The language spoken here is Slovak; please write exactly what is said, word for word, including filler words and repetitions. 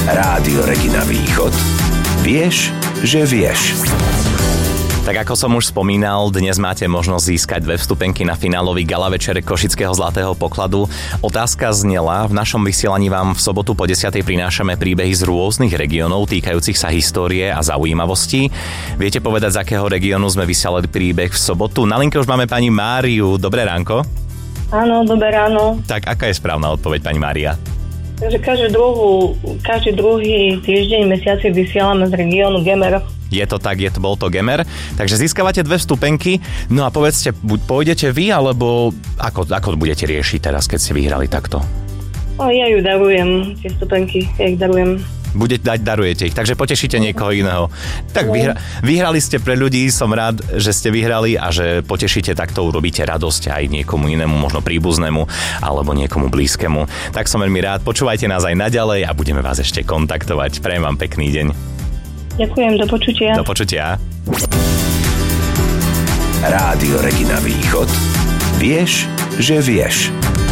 Rádio Regina Východ. Vieš, že vieš. Tak ako som už spomínal, dnes máte možnosť získať dve vstupenky na finálový gala večer Košického Zlatého pokladu. Otázka znela, v našom vysielaní vám v sobotu po desiatej prinášame príbehy z rôznych regiónov týkajúcich sa histórie a zaujímavostí. Viete povedať, z akého regiónu sme vysielali príbeh v sobotu? Na linke už máme pani Máriu. Dobré ránko. Áno, dobré ráno. Tak aká je správna odpoveď, pani Mária? Takže každý, druhú, každý druhý týždeň, mesiaci vysielame z regiónu Gemer. Je to tak, je to, bol to Gemer. Takže získavate dve vstupenky. No a povedzte, buď pôjdete vy, alebo ako, ako budete riešiť teraz, keď ste vyhrali takto? O, ja ju darujem, tie vstupenky, ja ich darujem. Budete dať, darujete ich, takže potešíte niekoho iného. Tak vyhra, vyhrali ste pre ľudí, som rád, že ste vyhrali a že potešíte, takto urobíte radosť aj niekomu inému, možno príbuznému alebo niekomu blízkemu. Tak som veľmi rád, počúvajte nás aj naďalej a budeme vás ešte kontaktovať. Prajem vám pekný deň. Ďakujem, do počutia. Do počutia. Rádio Regina Východ. Vieš, že vieš.